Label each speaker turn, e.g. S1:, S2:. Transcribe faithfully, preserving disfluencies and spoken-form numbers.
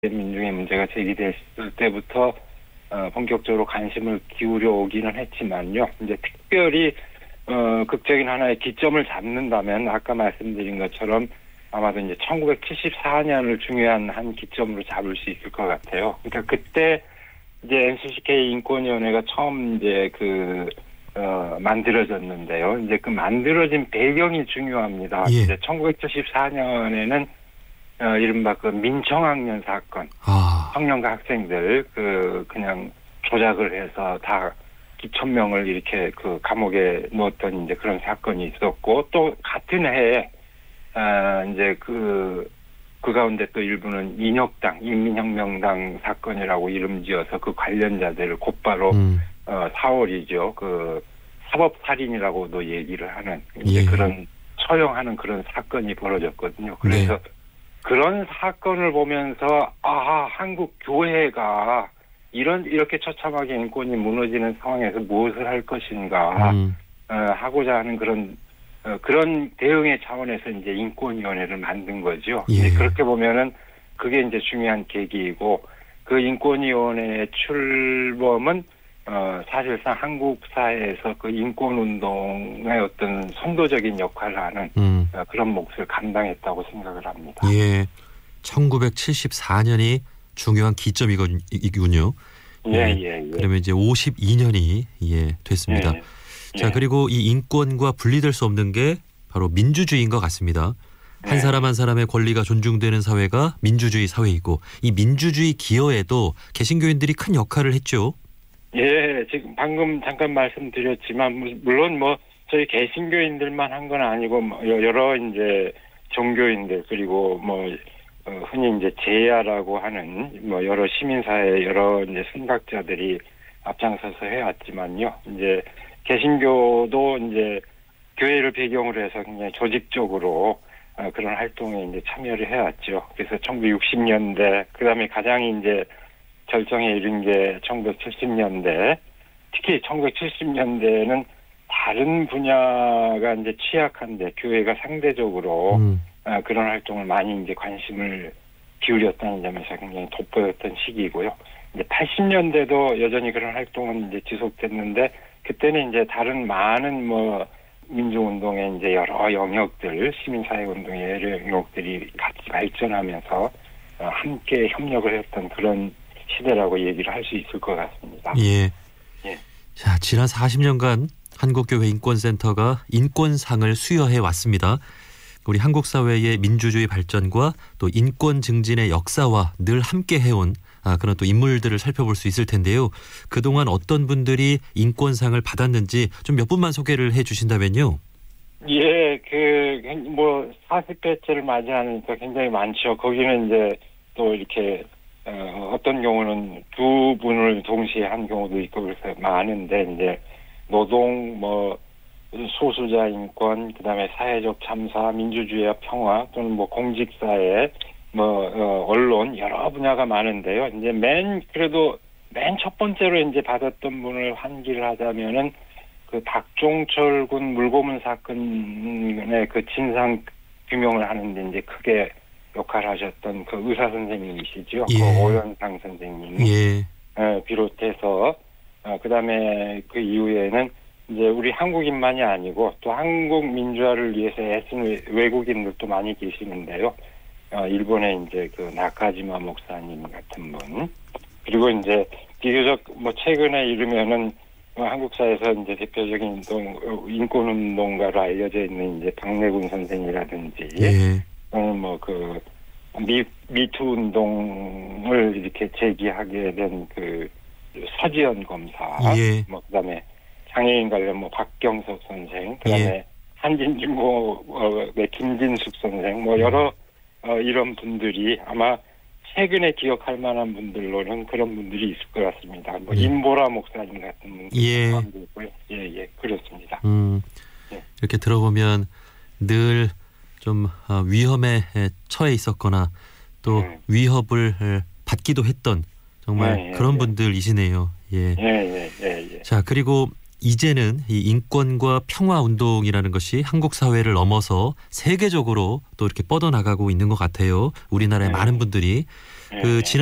S1: 민중의 문제가 제기됐을 때부터 어, 본격적으로 관심을 기울여 오기는 했지만요. 이제 특별히 어, 극적인 하나의 기점을 잡는다면 아까 말씀드린 것처럼 아마도 이제 천구백칠십사 년을 중요한 한 기점으로 잡을 수 있을 것 같아요. 그러니까 그때 이제 엔씨씨케이 인권위원회가 처음 이제 그 어, 만들어졌는데요. 이제 그 만들어진 배경이 중요합니다.
S2: 예.
S1: 이제 천구백칠십사 년에는 어, 이른바 그 민청학년 사건,
S2: 아.
S1: 청년과 학생들 그 그냥 조작을 해서 다 기천 명을 이렇게 그 감옥에 넣었던 이제 그런 사건이 있었고, 또 같은 해에 아 이제 그 그 가운데 또 일부는 인혁당, 인민혁명당 사건이라고 이름지어서 그 관련자들을 곧바로
S2: 음.
S1: 어 사월이죠. 그 사법살인이라고도 얘기를 하는 이제
S2: 예.
S1: 그런 처형하는 그런 사건이 벌어졌거든요. 그래서
S2: 네.
S1: 그런 사건을 보면서 아하, 한국 교회가 이런 이렇게 처참하게 인권이 무너지는 상황에서 무엇을 할 것인가
S2: 음.
S1: 어, 하고자 하는 그런 어, 그런 대응의 차원에서 이제 인권위원회를 만든 거죠.
S2: 예.
S1: 이제 그렇게 보면은 그게 이제 중요한 계기이고, 그 인권위원회의 출범은 어, 사실상 한국 사회에서 그 인권운동의 어떤 선도적인 역할을 하는
S2: 음.
S1: 어, 그런 몫을 감당했다고 생각을 합니다.
S2: 예. 천구백칠십사 년이 중요한 기점이군요.
S1: 예,
S2: 예.
S1: 예, 예.
S2: 그러면 이제 오십이 년이 예, 됐습니다.
S1: 예,
S2: 자,
S1: 예.
S2: 그리고 이 인권과 분리될 수 없는 게 바로 민주주의인 것 같습니다. 한
S1: 네.
S2: 사람 한 사람의 권리가 존중되는 사회가 민주주의 사회이고, 이 민주주의 기여에도 개신교인들이 큰 역할을 했죠.
S1: 예, 지금 방금 잠깐 말씀드렸지만 물론 뭐 저희 개신교인들만 한 건 아니고 뭐 여러 이제 종교인들, 그리고 뭐 어, 흔히 이제 제야라고 하는 뭐 여러 시민사회 여러 이제 선각자들이 앞장서서 해왔지만요. 이제 개신교도 이제 교회를 배경으로 해서 굉장히 조직적으로 어, 그런 활동에 이제 참여를 해왔죠. 그래서 천구백육십 년대, 그 다음에 가장 이제 절정에 이른 게 천구백칠십 년대, 특히 천구백칠십 년대는 다른 분야가 이제 취약한데 교회가 상대적으로
S2: 음.
S1: 어, 그런 활동을 많이 이제 관심을 기울였다는 점에서 굉장히 돋보였던 시기이고요. 이제 팔십 년대도 여전히 그런 활동은 이제 지속됐는데, 그때는 이제 다른 많은 뭐 민주운동의 이제 여러 영역들, 시민사회운동의 여러 영역들이 같이 발전하면서 어, 함께 협력을 했던 그런 시대라고 얘기를 할 수 있을 것 같습니다.
S2: 예.
S1: 예.
S2: 자, 지난 사십 년간 한국교회 인권센터가 인권상을 수여해 왔습니다. 우리 한국 사회의 민주주의 발전과 또 인권 증진의 역사와 늘 함께 해온 아, 그런 또 인물들을 살펴볼 수 있을 텐데요. 그동안 어떤 분들이 인권상을 받았는지 좀 몇 분만 소개를 해 주신다면요.
S1: 예, 그, 뭐, 사십 회째를 맞이하니까 굉장히 많죠. 거기는 이제 또 이렇게, 어, 어떤 경우는 두 분을 동시에 한 경우도 있고 그래서 많은데, 이제, 노동, 뭐, 소수자 인권, 그 다음에 사회적 참사, 민주주의와 평화, 또는 뭐 공직사회, 뭐, 어, 언론, 여러 분야가 많은데요. 이제 맨, 그래도 맨 첫 번째로 이제 받았던 분을 환기를 하자면은 그 박종철 군 물고문 사건의 그 진상 규명을 하는데 이제 크게 역할을 하셨던 그 의사 선생님이시죠.
S2: 예.
S1: 그 오현상 선생님.
S2: 예.
S1: 어, 비롯해서, 어, 그 다음에 그 이후에는 이제 우리 한국인만이 아니고 또 한국 민주화를 위해서 애쓴 외국인들도 많이 계시는데요. 어, 일본의 이제 그 나카지마 목사님 같은 분. 그리고 이제 비교적 뭐 최근에 이르면은 뭐 한국 사회에서 이제 대표적인 운동, 인권 운동가로 알려져 있는 이제 박래군 선생이라든지,
S2: 예.
S1: 또는 뭐 그 미 미투 운동을 이렇게 제기하게 된 그 서지현 검사,
S2: 예.
S1: 뭐 그다음에 장애인 관련 뭐 박경석 선생, 그다음에
S2: 예.
S1: 한진중고 어, 네, 김진숙 선생, 뭐 여러 어, 이런 분들이 아마 최근에 기억할 만한 분들로는 그런 분들이 있을 것 같습니다. 뭐
S2: 예.
S1: 임보라 목사님 같은 분들
S2: 예.
S1: 포함되어 있고요. 예, 예, 그렇습니다.
S2: 음.
S1: 예.
S2: 이렇게 들어보면 늘 좀 위험에 처해 있었거나 또
S1: 음.
S2: 위협을 받기도 했던 정말
S1: 예, 예,
S2: 그런
S1: 예.
S2: 분들이시네요. 예.
S1: 예, 예, 예, 예.
S2: 자, 그리고 이제는 이 인권과 평화 운동이라는 것이 한국 사회를 넘어서 세계적으로 또 이렇게 뻗어나가고 있는 것 같아요. 우리나라의
S1: 네.
S2: 많은 분들이
S1: 네.
S2: 그 지난